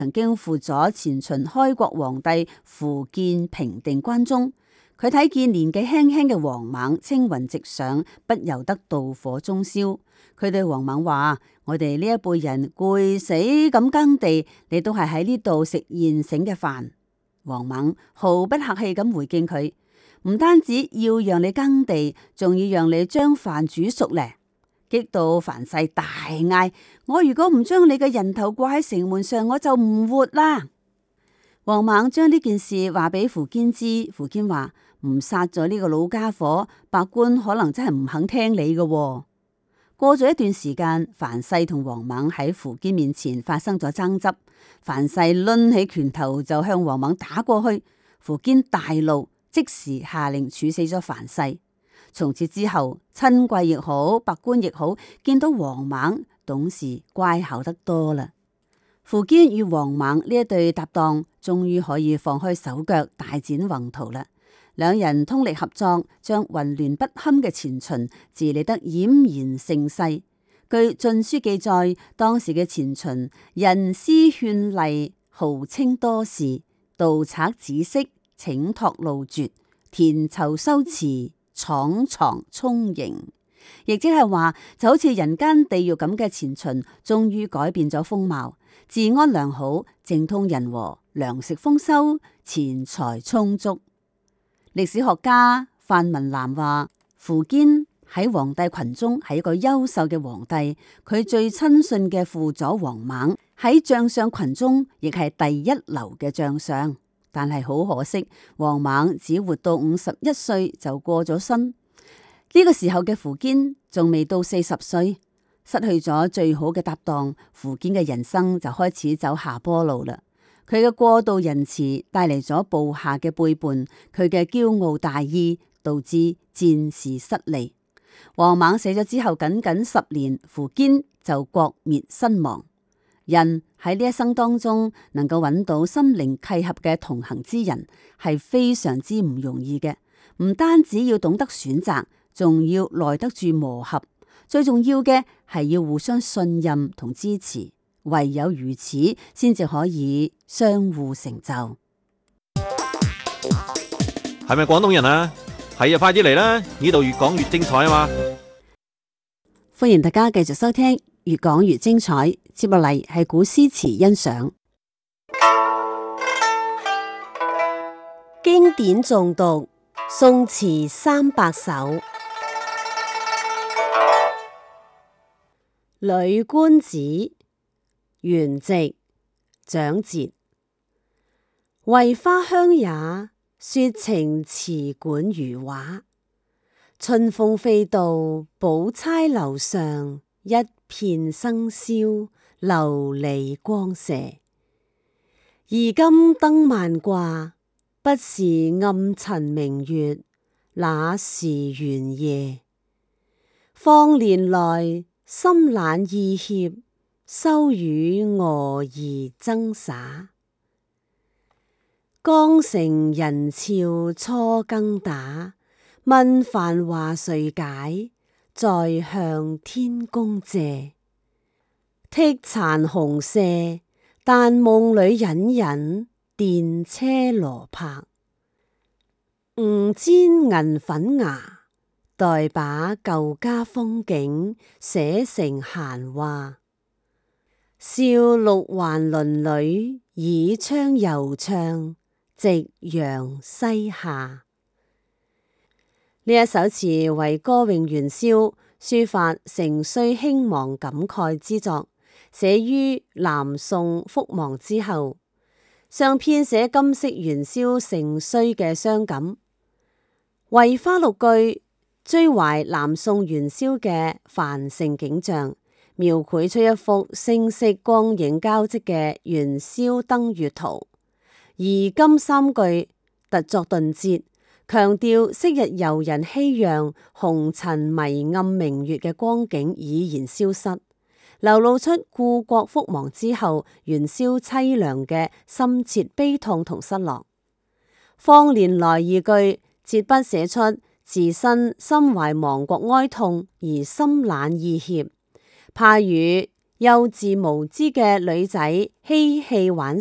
曾經輔佐前秦開國皇帝苻建平定關中。佢睇見年紀輕輕嘅王猛青雲直上，不由得妒火中燒。佢對王猛話：我哋呢一輩人攰死咁耕地，你都係喺呢度食現成嘅飯。王猛毫不客氣咁回敬佢：唔單止要讓你耕地，仲要讓你將飯煮熟咧。激到樊噲大嗌：我如果唔將你嘅人頭掛喺城門上，我就唔活啦！王猛將呢件事話俾苻堅知，苻堅話：唔殺咗呢個老家伙，百官可能真係唔肯聽你嘅喎。過咗一段時間，樊噲同王猛喺苻堅面前發生咗爭執，樊噲掄起拳頭就向王猛打過去，苻堅大怒，即時下令處死咗樊噲。從此之後，親貴亦好，百官亦好，見到王猛懂事乖巧得多啦。苻堅與王猛呢一對搭檔，終於可以放開手腳，大展宏圖啦。兩人通力合作，將混亂不堪嘅前秦治理得儼然盛世。據晉書記載，當時嘅前秦人師勸勵，豪稱多事，盜賊止息，請託路絕，田疇修池，廠床充盈。亦即係話，就好似人間地獄咁嘅前秦，終於改變咗風貌，治安良好，政通人和，糧食豐收，錢財充足。歷史學家范文南話：苻堅喺皇帝群中係一個優秀嘅皇帝，佢最親信嘅輔佐王猛喺將相群中亦係第一流嘅將相。但係好可惜，王猛只活到51歲就過咗身。呢個時候嘅苻堅仲未到40歲，失去咗最好嘅搭檔，苻堅嘅人生就開始走下坡路啦。佢嘅過度仁慈帶嚟咗部下嘅背叛，佢嘅驕傲大意導致戰事失利。王猛死咗之後，僅僅10年，苻堅就國滅身亡。人喺呢一生當中能夠揾到心靈契合嘅同行之人，係非常之唔容易嘅。唔單止要懂得選擇，仲要耐得住磨合，最重要嘅係要互相信任同支持，唯有如此，先至可以相互成就。 係咪廣東人啊？係啊，快啲嚟啦！呢度越講越精彩啊嘛！ 歡迎大家繼續收聽，越講越精彩。接落嚟係古詩詞欣賞，經典誦讀，宋詞300首。《呂觀子》元夕，蔣捷。為花香也，說情詞管如畫。春風飛度，寶釵樓上，一片生簫，琉璃光射。而今燈萬掛，不是暗塵明月，那時圓夜。況年來，心懶意怯，羞與蛾兒爭灑。江城人俏初更打，問繁華誰解？在向天公借。剔殘紅舍，但夢裏隱隱，電車羅拍。吾煎銀粉牙，待把舊家風景寫成閒話。笑六環鄰里，倚窗猶唱，夕陽西下。呢一首詞為歌詠元宵，抒發盛衰興亡感慨之作，寫於南宋覆亡之後，上編寫今昔元宵盛衰嘅傷感。為花六句追懷南宋元宵嘅繁盛景象，描繪出一幅聲色光影交織嘅元宵燈月圖。而今三句突作頓折，強調昔日遊人熙攘、紅塵迷暗明月嘅光景已然消失，流露出故國覆亡之後元宵淒涼嘅深切悲痛同失落。況年來二句，折筆寫出自身心懷亡國哀痛而心懶意怯，怕與幼稚無知嘅女仔嬉戲玩